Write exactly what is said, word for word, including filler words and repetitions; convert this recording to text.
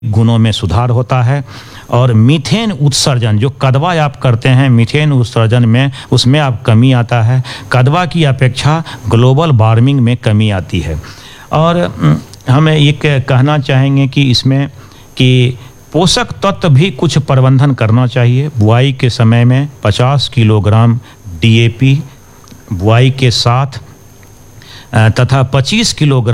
गुणों में सुधार होता है और मीथेन उत्सर्जन जो कदवा आप करते हैं मीथेन उत्सर्जन में उसमें आप कमी आता है। कदवा की अपेक्षा ग्लोबल वार्मिंग में कमी आती है। और हम ये कहना चाहेंगे कि इसमें कि पोषक तत्व भी कुछ प्रबंधन करना चाहिए। बुआई के समय में पचास किलोग्राम डी ए पी बुआई के साथ तथा पच्चीस किलोग्राम